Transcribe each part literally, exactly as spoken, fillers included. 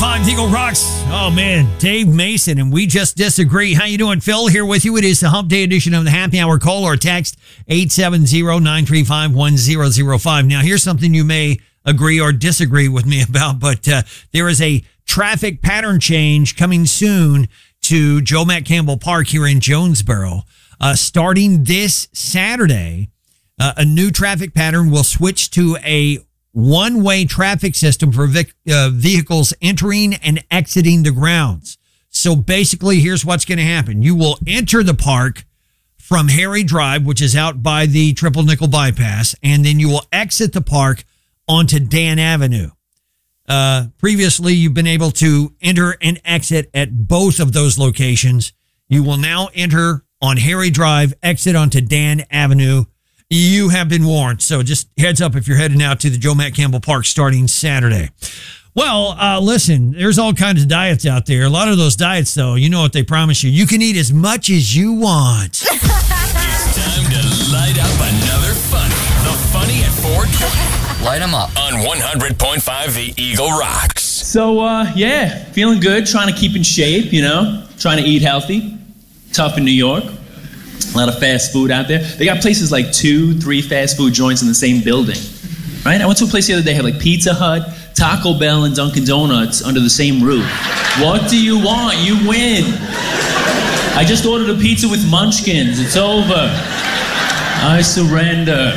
five, Eagle Rocks. Oh, man, Dave Mason, and we just disagree. How you doing, Phil? Here with you. It is the Hump Day edition of the Happy Hour. Call or text eight seven zero, nine three five, one zero zero five. Now, here's something you may agree or disagree with me about, but uh, there is a traffic pattern change coming soon to Joe Matt Campbell Park here in Jonesboro. Uh, starting this Saturday, uh, a new traffic pattern will switch to a one-way traffic system for vic- uh, vehicles entering and exiting the grounds. So basically, here's what's going to happen. You will enter the park from Harry Drive, which is out by the Triple Nickel Bypass, and then you will exit the park onto Dan Avenue. Uh, previously, you've been able to enter and exit at both of those locations. You will now enter on Harry Drive, exit onto Dan Avenue. You have been warned. So just heads up if you're heading out to the Joe Matt Campbell Park starting Saturday. Well, uh, listen, there's all kinds of diets out there. A lot of those diets, though, you know what they promise you. You can eat as much as you want. It's time to light up another funny. The Funny at four twenty. Light them up. On one hundred point five, The Eagle Rocks. So, uh, yeah, feeling good, trying to keep in shape, you know, trying to eat healthy. Tough in New York. A lot of fast food out there. They got places like two, three fast food joints in the same building, right? I went to a place the other day, had like Pizza Hut, Taco Bell, and Dunkin' Donuts under the same roof. What do you want? You win. I just ordered a pizza with munchkins. It's over. I surrender.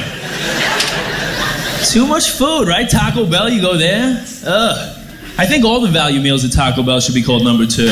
Too much food, right? Taco Bell, you go there? Ugh. I think all the value meals at Taco Bell should be called number two.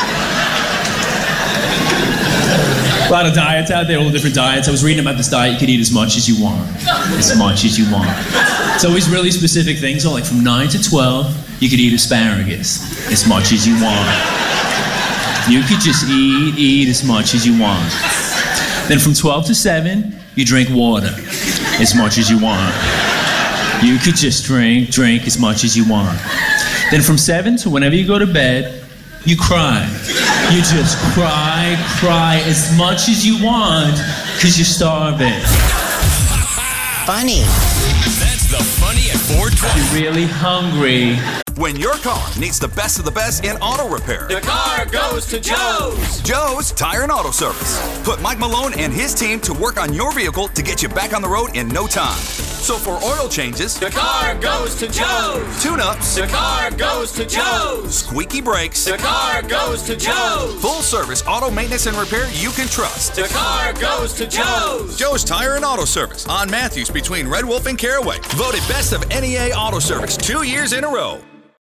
A lot of diets out there, all different diets. I was reading about this diet. You could eat as much as you want. As much as you want. It's always really specific things. So like from nine to twelve, you could eat asparagus as much as you want. You could just eat, eat as much as you want. Then from twelve to seven, you drink water as much as you want. You could just drink, drink as much as you want. Then from seven to whenever you go to bed, you cry. You just cry, cry as much as you want, because you're starving. Funny. That's the Funny at four twenty. You're really hungry. When your car needs the best of the best in auto repair, The car goes to Joe's. Joe's Tire and Auto Service. Put Mike Malone and his team to work on your vehicle to get you back on the road in no time. So for oil changes, The car goes to Joe's. tune-ups, The car goes to Joe's. squeaky brakes, The car goes to Joe's. full service auto maintenance and repair you can trust. The car goes to Joe's. Joe's Tire and Auto Service on Matthews between Red Wolf and Caraway. Voted best of N E A Auto Service two years in a row.